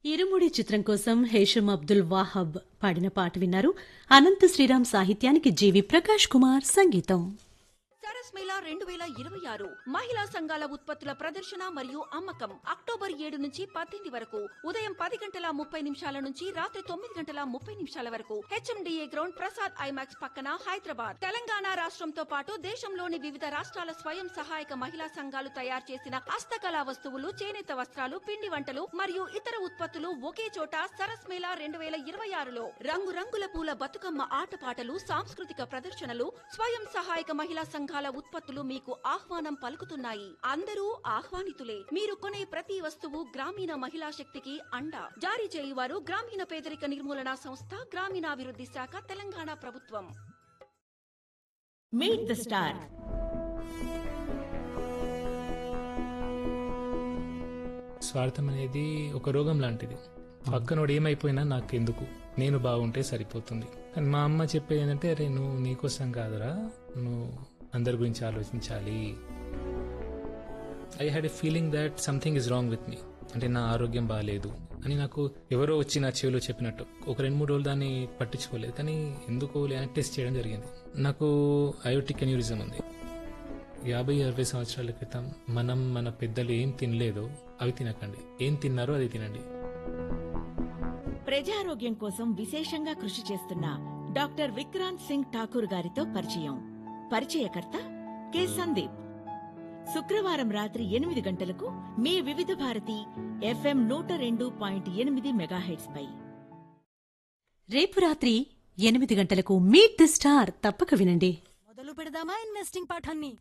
ఇరుముడి చిత్రం కోసం హేషం అబ్దుల్ వాహబ్ పాడిన పాట విన్నారు. అనంత శ్రీరామ్ సాహిత్యానికి జీవి ప్రకాష్ కుమార్ సంగీతం. సరస్ మేళా 2026 మహిళా సంఘాల ఉత్పత్తుల ప్రదర్శన మరియు అమ్మకం అక్టోబర్ 7 నుంచి 18 వరకు ఉదయం 10:30 నుంచి రాత్రి 9:30 వరకు హెచ్ఎండిఏ గ్రౌండ్ ప్రసాద్ ఐమాక్స్ పక్కన హైదరాబాద్. తెలంగాణ రాష్ట్రంతో పాటు దేశంలోని వివిధ రాష్ట్రాల స్వయం సహాయక మహిళా సంఘాలు తయారు చేసిన హస్తకళా వస్తువులు, చేనేత వస్త్రాలు, పిండి వంటలు మరియు ఇతర ఉత్పత్తులు ఒకే చోట సరస్ మేళా 2026లో రంగురంగుల పూల బతుకమ్మ ఆటపాటలు, సాంస్కృతిక ప్రదర్శనలు, స్వయం సహాయక మహిళా సంఘాల ఉత్పత్తులు మీకు ఆహ్వానం పలుకుతున్నాయి. అందరూ ఆహ్వానితులే. మీరు కొనే ప్రతి వస్తువు గ్రామీణ మహిళా శక్తికి అండ. జారీ చేయువారు గ్రామీణ పేదరిక నిర్మూలన సంస్థ, గ్రామీణాభివృద్ధి శాఖ, తెలంగాణ ప్రభుత్వం. Meet the star. స్వార్థం అనేది ఒక రోగం లాంటిది. పక్కనోడు ఏమైపోయినా నాకెందుకు, నేను బాగుంటే సరిపోతుంది. కానీ మా అమ్మ చెప్పేది ఏంటంటే, అరే నువ్వు నీకోసం కాదురా, నువ్వు అందరి గురించి ఆలోచించాలి. I had a feeling that something is wrong with me, అంటే నా ఆరోగ్యం బాగాలేదు అని నాకు ఎవరో వచ్చి నా చెవిలో చెప్పినట్టు. ఒక 2-3 రోజులు దాన్ని పట్టించుకోలేదు, కానీ ఎందుకో అని టెస్ట్ చేయడం జరిగింది. నాకు అయోటిక్ అన్యూరిజం ఉంది. 50-60 సంవత్సరాల క్రితం మన పెద్దలు ఏం తినలేదో అవి తినకండి, ఏం తిన్నారో అది తినండి. ప్రజారోగ్యం కోసం విశేషంగా కృషి చేస్తున్న డాక్టర్ విక్రాంత్ సింగ్ ఠాకూర్ గారితో పరిచయం. పరిచయకర్త కె సందీప్. శుక్రవారం రాత్రి 8 గంటలకు మీ వివిధ భారతి FM 102.8 మెగాహెర్ట్జ్ పై. రేపు రాత్రి 8 గంటలకు మీట్ ది స్టార్ తప్పక వినండి. మొదలు పెడదామా ఇన్వెస్టింగ్ పాఠాన్ని?